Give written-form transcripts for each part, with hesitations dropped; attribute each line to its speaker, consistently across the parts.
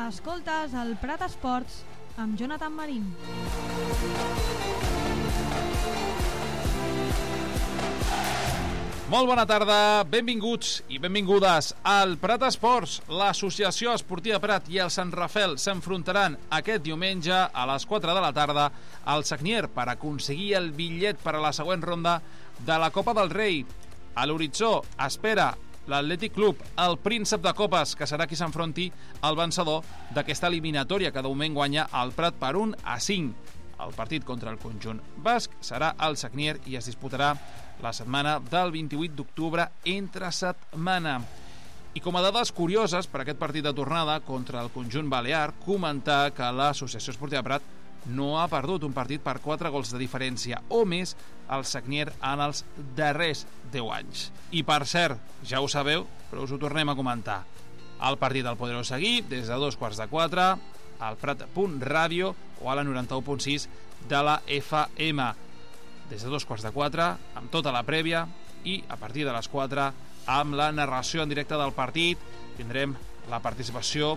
Speaker 1: Escoltes el Prat Esports amb Jonathan Marín.
Speaker 2: Molt bona tarda, benvinguts i benvingudes al Prat Esports. L'Associació Esportiva Prat i el Sant Rafel s'enfrontaran aquest diumenge a les 4 de la tarda al Sagnier per aconseguir el bitllet per a la següent ronda de la Copa del Rei. A l'horitzó espera l'Atlètic Club, el príncep de copes, que serà qui s'enfronti al vencedor d'aquesta eliminatòria que de moment guanya el Prat per 1-5. El partit contra el conjunt basc serà al Sagnier i es disputarà la setmana del 28 d'octubre entre setmana. I com a dades curioses per aquest partit de tornada contra el conjunt balear, comentar que l'Associació Esportiva Prat no ha perdut un partit per 4 gols de diferència o més al Sagnier en els darrers 10 anys. I per cert, ja ho sabeu, però us ho tornem a comentar. El partit el podreu seguir des de 2:45 al Prat.ràdio o a la 91.6 de la FM. Des de 2:45 amb tota la prèvia i a partir de les 4 amb la narració en directe del partit. Tindrem la participació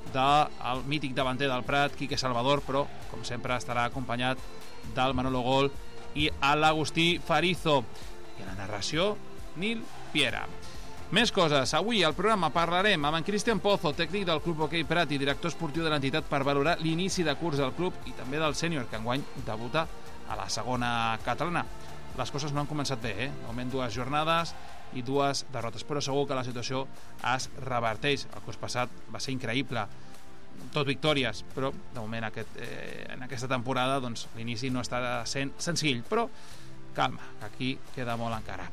Speaker 2: del mític davanter del Prat, Quique Salvador, però com sempre estarà acompanyat del Manolo Gol i l'Agustí Farizo. I a la narració, Nil Piera. Més coses. Avui al programa parlarem amb en Cristian Pozo, tècnic del Club Hoquei Prat i director esportiu de l'entitat, per valorar l'inici de curs del club i també del sènior, que enguany debuta a la segona catalana. Les coses no han començat bé, De moment 2 jornades i 2 derrotes, però segur que la situació es reverteix. El curs passat va ser increïble, tot victòries, però de moment en aquesta temporada doncs, l'inici no està sent senzill, però calma, aquí queda molt encara.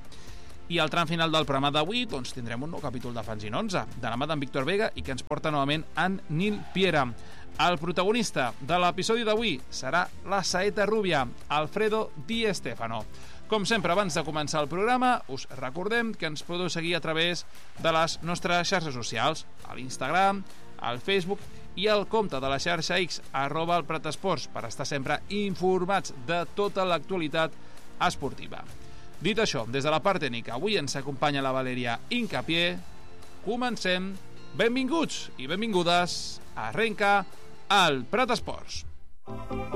Speaker 2: I al tram final del programa d'avui doncs, tindrem un nou capítol de Fanzine 11, de la mà d'en Víctor Vega i que ens porta novament en Nil Piera. El protagonista de l'episodi d'avui serà la saeta rúbia, Alfredo Di Stefano. Com sempre, abans de començar el programa, us recordem que ens podeu seguir a través de les nostres xarxes socials, a l'Instagram, al Facebook i al compte de la xarxa X, @elpratesports, per estar sempre informats de tota l'actualitat esportiva. Dit això, des de la part tècnica, avui ens acompanya la Valeria Incapié. Comencem. Benvinguts i benvingudes. Arrenca el Prat Esports.